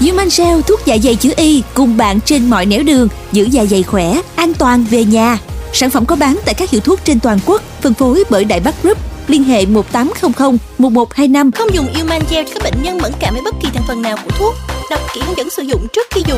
Human Gel thuốc dạ dày chữ Y cùng bạn trên mọi nẻo đường, giữ dạ dày khỏe, an toàn về nhà. Sản phẩm có bán tại các hiệu thuốc trên toàn quốc, phân phối bởi Đại Bắc Group. Liên hệ 1800 1125. Không dùng Human Gel cho các bệnh nhân mẫn cảm với bất kỳ thành phần nào của thuốc. Đọc kỹ hướng dẫn sử dụng trước khi dùng.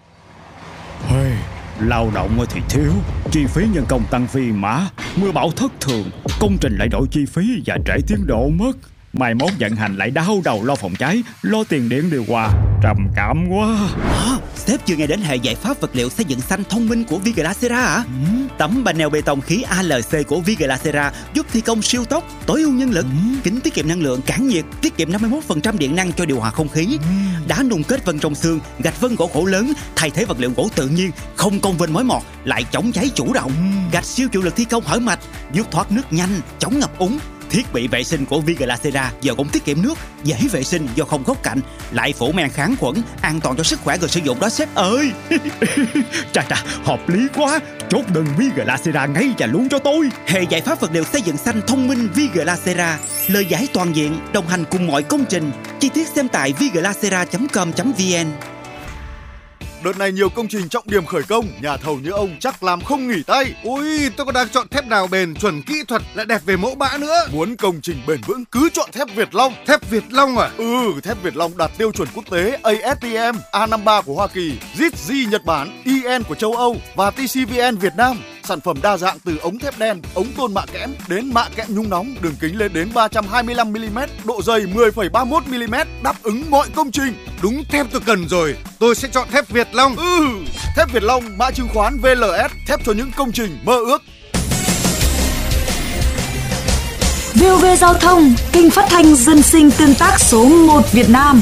Lao động thì thiếu, chi phí nhân công tăng phi mã, mưa bão thất thường, công trình lại đổi chi phí và trễ tiến độ mất. Mai mốt vận hành lại đau đầu lo phòng cháy, lo tiền điện điều hòa, trầm cảm quá. Sếp chưa nghe đến hệ giải pháp vật liệu xây dựng xanh thông minh của Viglasera à? Tấm panel bê tông khí ALC của Viglasera giúp thi công siêu tốc, tối ưu nhân lực, kính tiết kiệm năng lượng, cản nhiệt, tiết kiệm 51% điện năng cho điều hòa không khí. Đá nung kết vân trong xương, gạch vân gỗ khổ lớn, thay thế vật liệu gỗ tự nhiên, không công vênh mối mọt, lại chống cháy chủ động. Gạch siêu chịu lực thi công hở mạch, giúp thoát nước nhanh, chống ngập úng. Thiết bị vệ sinh của Viglasera giờ cũng tiết kiệm nước, dễ vệ sinh do không góc cạnh, lại phủ men kháng khuẩn, an toàn cho sức khỏe người sử dụng đó sếp ơi. Chà, hợp lý quá. Chốt đơn Viglasera ngay và luôn cho tôi. Hệ giải pháp vật liệu xây dựng xanh thông minh Viglasera, lời giải toàn diện, đồng hành cùng mọi công trình. Chi tiết xem tại viglasera.com.vn. Đợt này nhiều công trình trọng điểm khởi công, nhà thầu như ông chắc làm không nghỉ tay. Ui, tôi còn đang chọn thép nào bền, chuẩn kỹ thuật, lại đẹp về mẫu mã nữa. Muốn công trình bền vững cứ chọn thép Việt Long. Thép Việt Long à? Thép Việt Long đạt tiêu chuẩn quốc tế ASTM, A53 của Hoa Kỳ, JITG Nhật Bản, EN của châu Âu và TCVN Việt Nam. Sản phẩm đa dạng từ ống thép đen, ống tôn mạ kẽm đến mạ kẽm nhung nóng, đường kính lên đến 325mm, độ dày 10,31mm, đáp ứng mọi công trình. Đúng thép tôi cần rồi, tôi sẽ chọn thép Việt Long. Thép Việt Long, mã chứng khoán VLS, thép cho những công trình mơ ước. VOV Giao thông, kênh phát thanh dân sinh tương tác số 1 Việt Nam.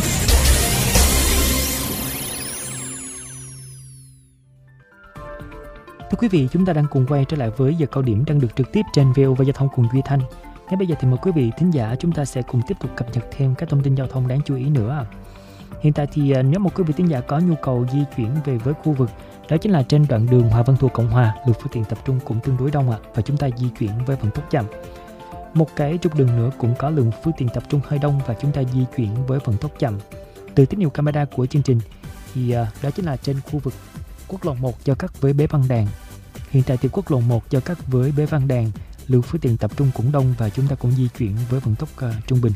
Thưa quý vị, chúng ta đang cùng quay trở lại với giờ cao điểm đang được trực tiếp trên VOV Giao thông cùng Duy Thanh. Ngay bây giờ thì mời quý vị thính giả chúng ta sẽ cùng tiếp tục cập nhật thêm các thông tin giao thông đáng chú ý nữa. Hiện tại thì nếu một quý vị thính giả có nhu cầu di chuyển về với khu vực, đó chính là trên đoạn đường Hòa Vân thuộc Cộng Hòa, lượng phương tiện tập trung cũng tương đối đông và chúng ta di chuyển với vận tốc chậm. Một cái trục đường nữa cũng có lượng phương tiện tập trung hơi đông và chúng ta di chuyển với vận tốc chậm. Từ tín hiệu camera của chương trình thì đó chính là trên khu vực quốc lộ 1 giao cắt với Bế Văn Đàn. Hiện tại thì quốc lộ 1 giao cắt với Bế Văn Đàn, lượng phương tiện tập trung cũng đông và chúng ta cũng di chuyển với vận tốc trung bình.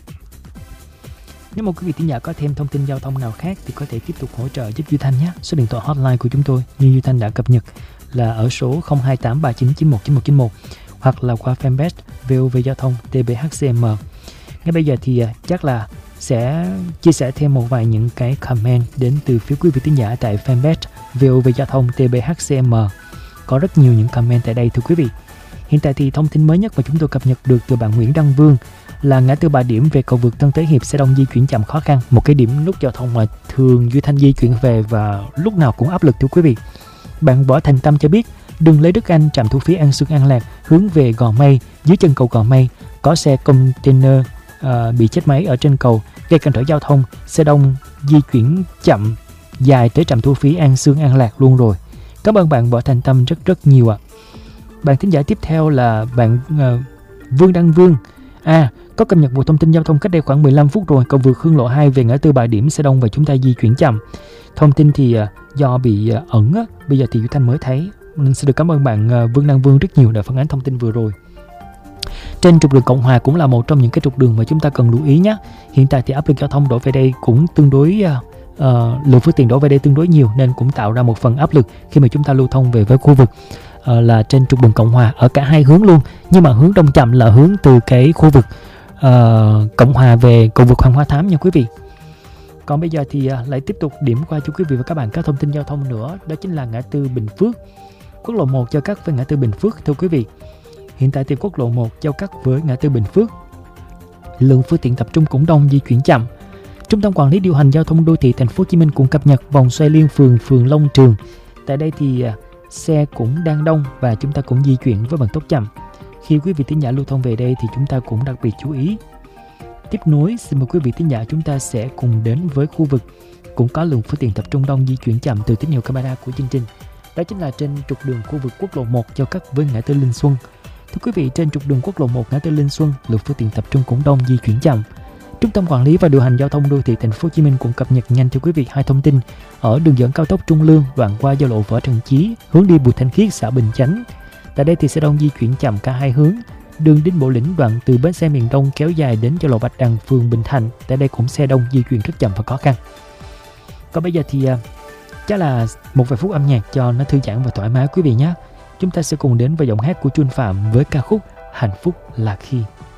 Nếu một quý vị thính giả có thêm thông tin giao thông nào khác thì có thể tiếp tục hỗ trợ giúp Duy Thanh nhé. Số điện thoại hotline của chúng tôi như Duy Thanh đã cập nhật là ở số 02839919191 hoặc là qua fanpage VOV Giao thông TBHCM. Ngay bây giờ thì chắc là sẽ chia sẻ thêm một vài những cái comment đến từ phía quý vị thính giả tại fanpage VOV Giao thông TBHCM. Có rất nhiều những comment tại đây thưa quý vị. Hiện tại thì thông tin mới nhất mà chúng tôi cập nhật được từ bạn Nguyễn Đăng Vương là ngã tư Bà Điểm về cầu vượt Tân Tế Hiệp xe đông di chuyển chậm khó khăn. Một cái điểm nút giao thông mà thường Duy Thanh di chuyển về và lúc nào cũng áp lực thưa quý vị. Bạn Võ Thành Tâm cho biết đường Lê Đức Anh trạm thu phí An Xuân An Lạc hướng về Gò Mây, dưới chân cầu Gò Mây có xe container bị chết máy ở trên cầu gây cản trở giao thông, xe đông di chuyển chậm dài tới trạm thu phí An Xuân An Lạc luôn rồi. Cảm ơn bạn Võ Thành Tâm rất nhiều ạ. Bạn thính giả tiếp theo là bạn Vương Đăng Vương. Có cập nhật một thông tin giao thông cách đây khoảng 15 phút rồi, cầu vượt Hương Lộ 2 về ngã tư Bà Điểm xe đông và chúng ta di chuyển chậm. Thông tin thì do bị ẩn á, bây giờ thì Duy Thanh mới thấy. Nên xin được cảm ơn bạn Vương Đăng Vương rất nhiều đã phản ánh thông tin vừa rồi. Trên trục đường Cộng Hòa cũng là một trong những cái trục đường mà chúng ta cần lưu ý nhé. Hiện tại thì áp lực giao thông đổ về đây cũng tương đối lượng phương tiện đổ về đây tương đối nhiều nên cũng tạo ra một phần áp lực khi mà chúng ta lưu thông về với khu vực là trên trục đường Cộng Hòa ở cả hai hướng luôn, nhưng mà hướng đông chậm là hướng từ cái khu vực Cộng Hòa về cầu vượt Hoàng Hoa Thám nha quý vị. Còn bây giờ thì lại tiếp tục điểm qua cho quý vị và các bạn các thông tin giao thông nữa, đó chính là ngã tư Bình Phước, quốc lộ 1 giao cắt với ngã tư Bình Phước thưa quý vị. Hiện tại thì quốc lộ 1 giao cắt với ngã tư Bình Phước, lượng phương tiện tập trung cũng đông, di chuyển chậm. Trung tâm Quản lý điều hành giao thông đô thị Thành phố Hồ Chí Minh cũng cập nhật vòng xoay Liên phường Long Trường. Tại đây thì xe cũng đang đông và chúng ta cũng di chuyển với vận tốc chậm. Khi quý vị thính giả lưu thông về đây thì chúng ta cũng đặc biệt chú ý. Tiếp nối, xin mời quý vị thính giả chúng ta sẽ cùng đến với khu vực cũng có lượng phương tiện tập trung đông, di chuyển chậm từ tín hiệu camera của chương trình. Đó chính là trên trục đường khu vực quốc lộ 1 giao cắt với ngã tư Linh Xuân. Thưa quý vị, trên trục đường quốc lộ 1 ngã tư Linh Xuân, lượng phương tiện tập trung cũng đông, di chuyển chậm. Trung tâm Quản lý và Điều hành Giao thông Đô thị Thành phố Hồ Chí Minh cũng cập nhật nhanh cho quý vị hai thông tin. Ở đường dẫn cao tốc Trung Lương đoạn qua giao lộ Võ Trần Chí hướng đi Bùi Thanh Khiết, xã Bình Chánh. Tại đây thì xe đông di chuyển chậm cả hai hướng. Đường Đinh Bộ Lĩnh đoạn từ bến xe miền Đông kéo dài đến giao lộ Bạch Đằng, phường Bình Thạnh. Tại đây cũng xe đông di chuyển rất chậm và khó khăn. Còn bây giờ thì chắc là một vài phút âm nhạc cho nó thư giãn và thoải mái quý vị nhé. Chúng ta sẽ cùng đến với giọng hát của Chuân Phạm với ca khúc Hạnh Phúc Là Khi.